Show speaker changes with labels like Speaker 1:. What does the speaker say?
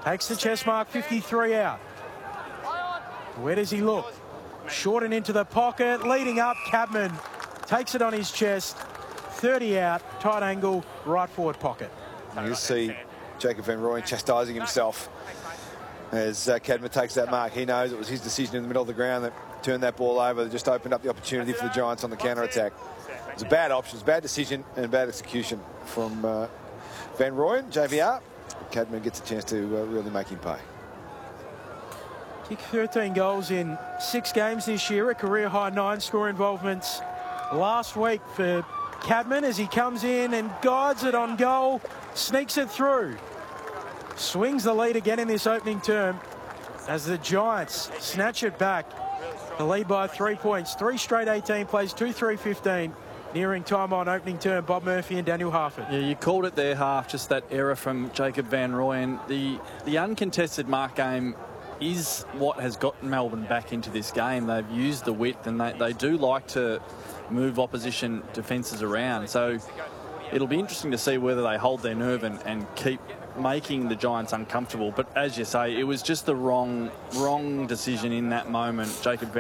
Speaker 1: Takes the chest mark, 53 out. Where does he look? Short and into the pocket, leading up, Cadman takes it on his chest, 30 out, tight angle, right forward pocket.
Speaker 2: You see Jacob van Rooyen chastising himself as Cadman takes that mark. He knows it was his decision in the middle of the ground that turned that ball over, that just opened up the opportunity for the Giants on the counter-attack. It was a bad option, it was a bad decision and bad execution from Van Rooyen, JVR. Cadman gets a chance to really make him pay.
Speaker 1: Kicked 13 goals in 6 games this year, a career-high 9 score involvements last week for Cadman as he comes in and guides it on goal, sneaks it through. Swings the lead again in this opening term as the Giants snatch it back. The lead by 3 points. 3 straight 18 plays, 2-3-15. Nearing time on opening term, Bob Murphy and Daniel Harford.
Speaker 3: Yeah, you called it there, Half, just that error from Jacob van Rooyen. The uncontested mark game is what has gotten Melbourne back into this game. They've used the width and they do like to move opposition defences around. So it'll be interesting to see whether they hold their nerve and keep making the Giants uncomfortable. But as you say, it was just the wrong decision in that moment. Jacob van